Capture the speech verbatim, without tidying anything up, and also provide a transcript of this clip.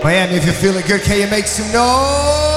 Miami, if you're feeling good, can you make some noise?